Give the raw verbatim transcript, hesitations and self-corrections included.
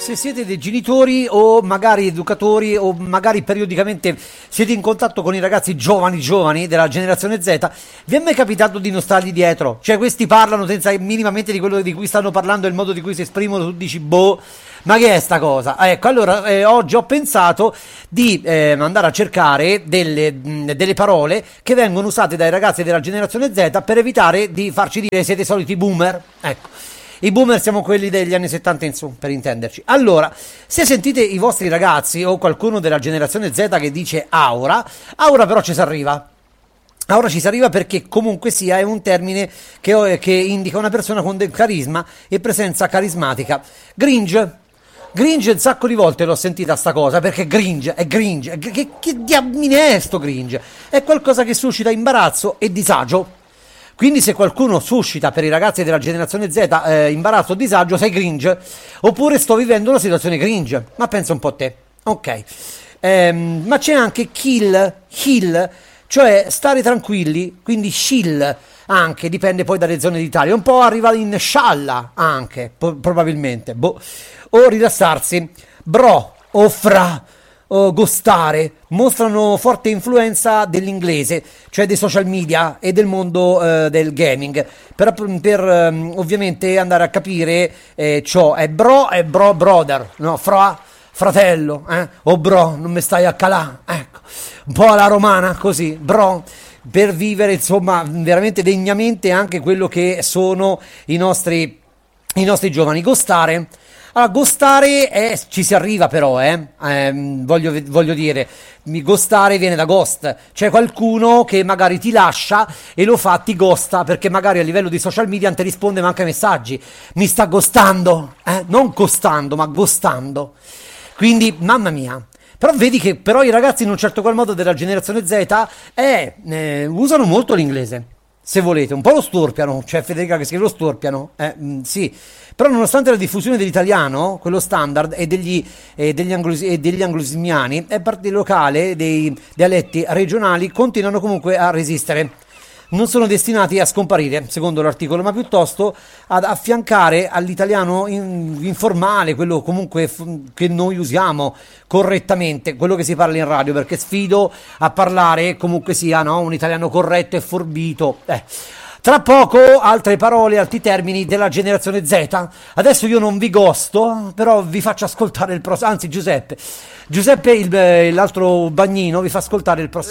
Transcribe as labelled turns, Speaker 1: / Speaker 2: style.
Speaker 1: Se siete dei genitori o magari educatori o magari periodicamente siete in contatto con i ragazzi giovani giovani della generazione Z, vi è mai capitato di non stargli dietro? Cioè questi parlano senza minimamente di quello di cui stanno parlando, il modo di cui si esprimono, tu dici boh, ma che è sta cosa? Ecco, allora eh, oggi ho pensato di eh, andare a cercare delle, mh, delle parole che vengono usate dai ragazzi della generazione Z per evitare di farci dire siete soliti boomer. Ecco. I boomer siamo quelli degli anni settanta in su, per intenderci. Allora, se sentite i vostri ragazzi o qualcuno della generazione Z che dice aura, aura però ci si arriva. Aura ci si arriva perché comunque sia è un termine che, che indica una persona con del carisma e presenza carismatica. Gringe. Gringe un sacco di volte l'ho sentita sta cosa, perché gringe, è gringe. Che, che diamine è sto gringe? È qualcosa che suscita imbarazzo e disagio. Quindi se qualcuno suscita per i ragazzi della generazione Z eh, imbarazzo o disagio, sei cringe. Oppure sto vivendo una situazione cringe. Ma pensa un po' a te. Ok. Ehm, ma c'è anche kill, kill, cioè stare tranquilli, quindi chill anche, dipende poi dalle zone d'Italia. Un po' arriva in scialla anche, po- probabilmente. Boh. O rilassarsi. Bro o fra. Uh, ghostare mostrano forte influenza dell'inglese, cioè dei social media e del mondo uh, del gaming, per, per um, ovviamente andare a capire eh, ciò è bro e bro brother, no, fra fratello, eh? O bro, non mi stai a calà, ecco, un po' alla romana così, bro, per vivere insomma veramente degnamente anche quello che sono i nostri, i nostri giovani. Ghostare. Allora, ghostare è, ci si arriva però, eh? Eh, voglio, voglio dire, ghostare viene da ghost, cioè qualcuno che magari ti lascia e lo fa, ti ghosta, perché magari a livello di social media non ti risponde manco ai messaggi, mi sta ghostando, eh? Non ghostando, ma ghostando, quindi mamma mia. Però vedi che però i ragazzi in un certo qual modo della generazione Z eh, eh, usano molto l'inglese. Se volete, un po' lo storpiano, c'è Federica che scrive lo storpiano, eh, mh, sì, però nonostante la diffusione dell'italiano, quello standard, e degli, e degli, anglos- e degli anglosimiani, e parte locale, dei dialetti regionali, continuano comunque a resistere. Non sono destinati a scomparire, secondo l'articolo, ma piuttosto ad affiancare all'italiano in, informale, quello comunque f- che noi usiamo correttamente, quello che si parla in radio, perché sfido a parlare comunque sia, no, un italiano corretto e forbito. Eh. Tra poco altre parole, altri termini della generazione Z. Adesso io non vi gosto, però vi faccio ascoltare il prossimo, anzi Giuseppe, Giuseppe il, l'altro bagnino vi fa ascoltare il prossimo.